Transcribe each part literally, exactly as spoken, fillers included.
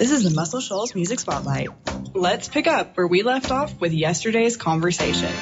This is the Muscle Shoals Music Spotlight. Let's pick up where we left off with yesterday's conversation.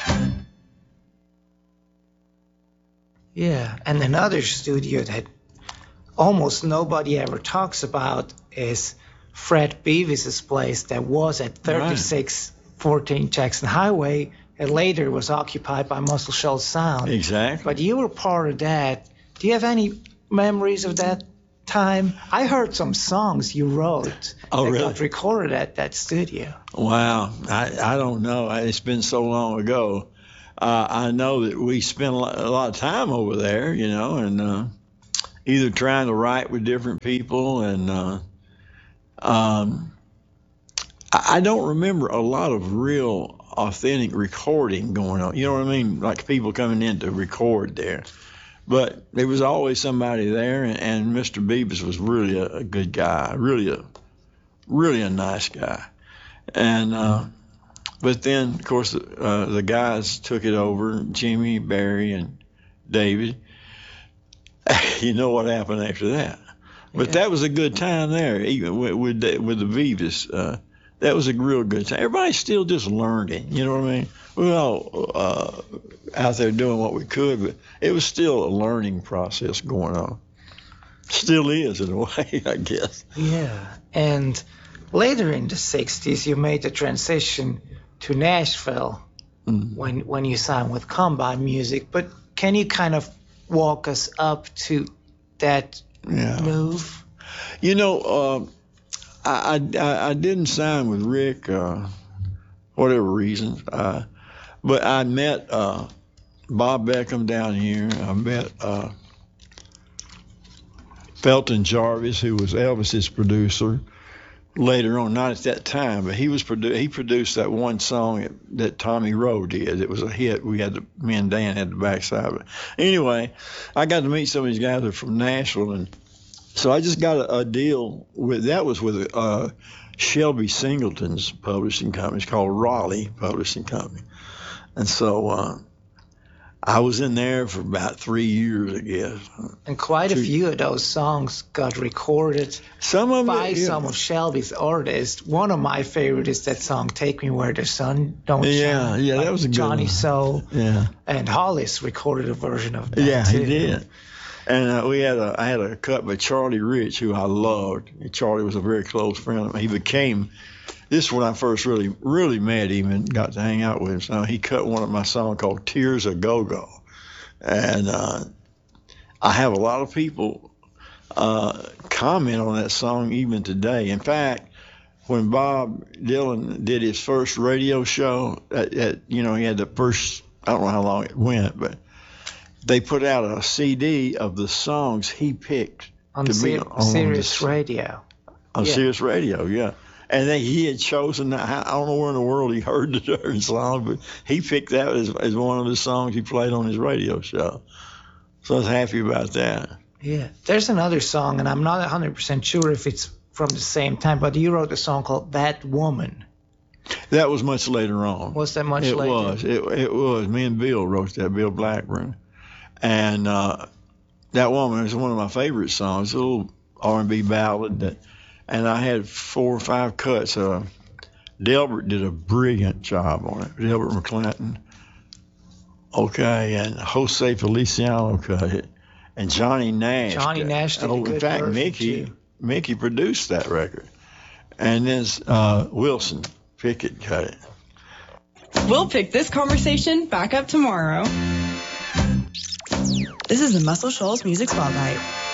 Yeah, and another studio that almost nobody ever talks about is Fred Beavis's place that was at thirty-six fourteen Jackson Highway and later was occupied by Muscle Shoals Sound. Exactly. But you were part of that. Do you have any memories of that time? I heard some songs you wrote oh, that really? got recorded at that studio. Wow. I, I don't know. It's been so long ago. Uh, I know that we spent a lot, a lot of time over there, you know, and uh, either trying to write with different people and uh, um, I, I don't remember a lot of real authentic recording going on. You know what I mean? Like people coming in to record there. But there was always somebody there, and, and Mister Beavis was really a, a good guy, really a really a nice guy. And uh, but then, of course, uh, the guys took it over, Jimmy, Barry, and David. You know what happened after that. But yeah. That was a good time there, even with with the, with the Beavis. Uh, that was a real good time. Everybody's still just learning, you know what I mean? We were all uh, out there doing what we could, but it was still a learning process going on. Still is, in a way, I guess. Yeah, and later in the sixties, you made the transition to Nashville mm-hmm. when when you signed with Combine Music. But can you kind of walk us up to that yeah. move? You know, uh, I, I I didn't sign with Rick, uh, whatever reasons. Uh, but I met uh, Bob Beckham down here. I met uh, Felton Jarvis, who was Elvis's producer. Later on, not at that time, but he was produ- he produced that one song that, that Tommy Rowe did. It was a hit. We had the, me and Dan had the backside of it. Anyway, I got to meet some of these guys that are from Nashville, and so I just got a, a deal with that was with uh, Shelby Singleton's publishing company. It's called Raleigh Publishing Company, and so uh, I was in there for about three years, I guess. And quite a few of those songs got recorded some of by it, yeah. some of Shelby's artists. One of my favorites is that song "Take Me Where the Sun Don't Shine." Yeah, yeah, like that was a good Johnny one. Soul. Yeah, and Hollis recorded a version of that. Yeah, too. he did. And uh, we had a I had a cut by Charlie Rich, who I loved. Charlie was a very close friend of mine. He became. This is when I first really, really met him and got to hang out with him. So he cut one of my songs called Tears a Go-Go. And uh, I have a lot of people uh, comment on that song even today. In fact, when Bob Dylan did his first radio show, at, at, you know, he had the first, I don't know how long it went, but they put out a C D of the songs he picked on to ser- be on Sirius this, Radio. On yeah. Sirius Radio, yeah. And then he had chosen, I don't know where in the world he heard the certain song, but he picked that as, as one of the songs he played on his radio show. So I was happy about that. Yeah. There's another song, and I'm not one hundred percent sure if it's from the same time, but you wrote a song called That Woman. That was much later on. Was that much it later? Was. It was. It was. Me and Bill wrote that, Bill Blackburn. And uh, That Woman is one of my favorite songs, a little R and B ballad that, and I had four or five cuts. Uh, Delbert did a brilliant job on it. Delbert McClinton. Okay, and Jose Feliciano cut it, and Johnny Nash. Johnny cut Nash did oh, a good in fact, version Mickey too. Mickey produced that record, and then uh, Wilson Pickett cut it. We'll pick this conversation back up tomorrow. This is the Muscle Shoals Music Spotlight.